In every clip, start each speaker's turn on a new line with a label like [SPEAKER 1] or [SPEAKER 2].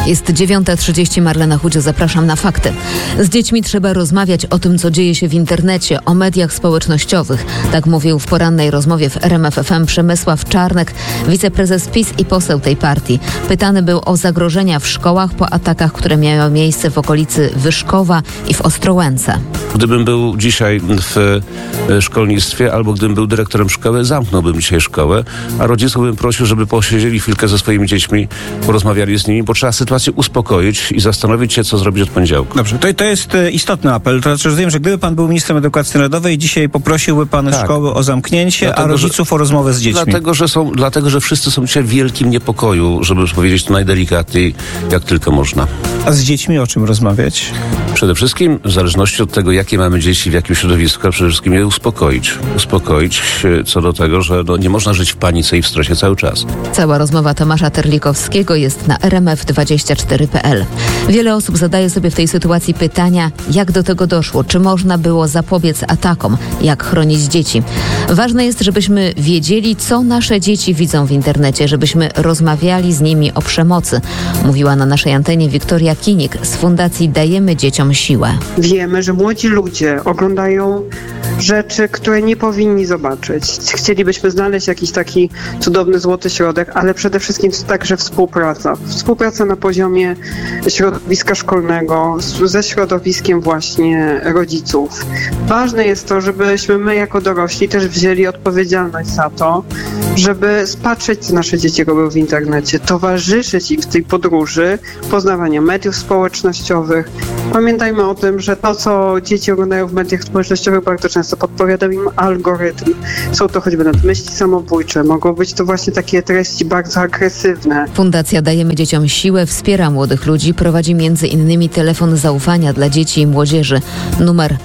[SPEAKER 1] Jest 9:30, Marlena Chudzie, zapraszam na fakty. Z dziećmi trzeba rozmawiać o tym, co dzieje się w internecie, o mediach społecznościowych. Tak mówił w porannej rozmowie w RMF FM Przemysław Czarnek, wiceprezes PiS i poseł tej partii. Pytany był o zagrożenia w szkołach po atakach, które miały miejsce w okolicy Wyszkowa i w Ostrołęce.
[SPEAKER 2] Gdybym był dzisiaj w szkolnictwie albo gdybym był dyrektorem szkoły, zamknąłbym dzisiaj szkołę, a rodziców bym prosił, żeby posiedzieli chwilkę ze swoimi dziećmi, porozmawiali z nimi, bo trzeba sytuację uspokoić i zastanowić się, co zrobić od poniedziałku.
[SPEAKER 3] Dobrze, to jest istotny apel. To znaczy, rozumiem, że gdyby pan był ministrem edukacji narodowej, dzisiaj poprosiłby pan szkoły o zamknięcie, a rodziców o rozmowę z dziećmi.
[SPEAKER 2] Dlatego, że wszyscy są dzisiaj w wielkim niepokoju, żeby powiedzieć to najdelikatniej, jak tylko można.
[SPEAKER 3] A z dziećmi o czym rozmawiać?
[SPEAKER 2] Przede wszystkim, w zależności od tego, jakie mamy dzieci, w jakim środowisku, a przede wszystkim je uspokoić. Uspokoić co do tego, że nie można żyć w panice i w stresie cały czas.
[SPEAKER 1] Cała rozmowa Tomasza Terlikowskiego jest na rmf24.pl. Wiele osób zadaje sobie w tej sytuacji pytania, jak do tego doszło, czy można było zapobiec atakom, jak chronić dzieci. Ważne jest, żebyśmy wiedzieli, co nasze dzieci widzą w internecie, żebyśmy rozmawiali z nimi o przemocy. Mówiła na naszej antenie Wiktoria Kinik z Fundacji Dajemy Dzieciom Siłę.
[SPEAKER 4] Wiemy, że młodzi ludzie oglądają rzeczy, które nie powinni zobaczyć. Chcielibyśmy znaleźć jakiś taki cudowny złoty środek, ale przede wszystkim także współpraca. Współpraca na poziomie środowiska szkolnego ze środowiskiem właśnie rodziców. Ważne jest to, żebyśmy my jako dorośli też wzięli odpowiedzialność za to, żeby spatrzeć, co nasze dzieci robią w internecie, towarzyszyć im w tej podróży poznawania mediów społecznościowych. Pamiętajmy o tym, że to, co dzieci oglądają w mediach społecznościowych, bardzo często podpowiada im algorytm. Są to choćby nawet myśli samobójcze, mogą być to właśnie takie treści bardzo agresywne.
[SPEAKER 1] Fundacja Dajemy Dzieciom Siłę wspiera młodych ludzi, prowadzi m.in. telefon zaufania dla dzieci i młodzieży numer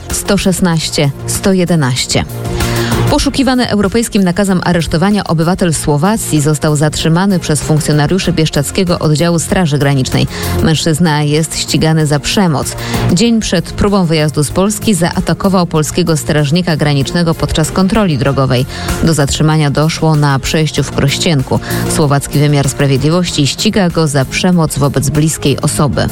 [SPEAKER 1] 116 111. Poszukiwany europejskim nakazem aresztowania obywatel Słowacji został zatrzymany przez funkcjonariuszy bieszczadzkiego oddziału Straży Granicznej. Mężczyzna jest ścigany za przemoc. Dzień przed próbą wyjazdu z Polski zaatakował polskiego strażnika granicznego podczas kontroli drogowej. Do zatrzymania doszło na przejściu w Krościenku. Słowacki wymiar sprawiedliwości ściga go za przemoc wobec bliskiej osoby.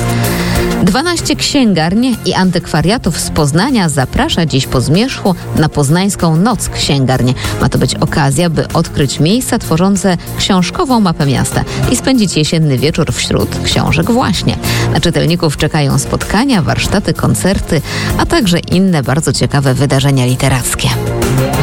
[SPEAKER 1] 12 księgarni i antykwariatów z Poznania zaprasza dziś po zmierzchu na poznańską Noc Księgarni. Ma to być okazja, by odkryć miejsca tworzące książkową mapę miasta i spędzić jesienny wieczór wśród książek właśnie. Na czytelników czekają spotkania, warsztaty, koncerty, a także inne bardzo ciekawe wydarzenia literackie.